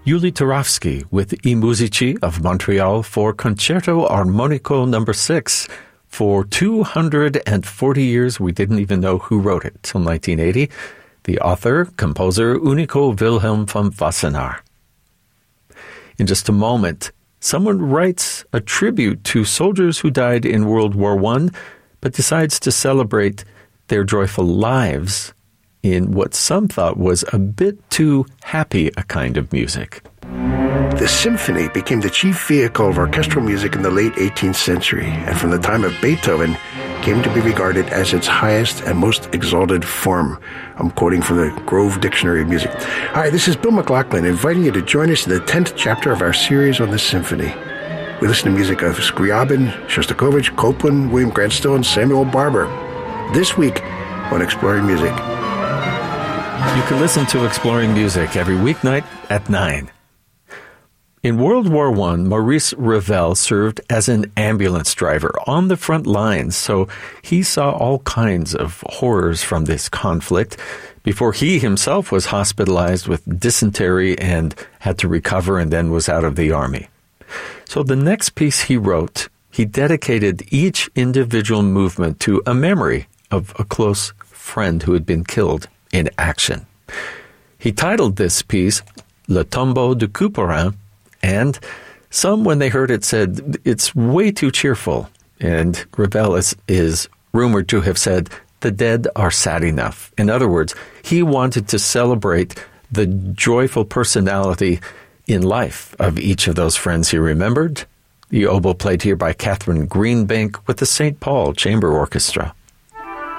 Yuli Turovsky with I Musici of Montreal for Concerto Armonico No. 6. For 240 years, we didn't even know who wrote it till 1980. The author, composer Unico Wilhelm von Wassenaar. In just a moment, someone writes a tribute to soldiers who died in World War I, but decides to celebrate their joyful lives in what some thought was a bit too happy a kind of music. The symphony became the chief vehicle of orchestral music in the late 18th century, and from the time of Beethoven came to be regarded as its highest and most exalted form. I'm quoting from the Grove Dictionary of Music. Hi, this is Bill McLaughlin, inviting you to join us in the 10th chapter of our series on the symphony. We listen to music of Scriabin, Shostakovich, Copland, William Grant Still, and Samuel Barber. This week on Exploring Music. You can listen to Exploring Music every weeknight at 9. In World War I, Maurice Ravel served as an ambulance driver on the front lines, so he saw all kinds of horrors from this conflict before he himself was hospitalized with dysentery and had to recover and then was out of the army. So the next piece he wrote, he dedicated each individual movement to a memory of a close friend who had been killed in action. He titled this piece Le Tombeau de Couperin, and some, when they heard it, said it's way too cheerful. And Ravel is rumored to have said, the dead are sad enough. In other words, he wanted to celebrate the joyful personality in life of each of those friends he remembered. The oboe played here by Catherine Greenbank with the St. Paul Chamber Orchestra.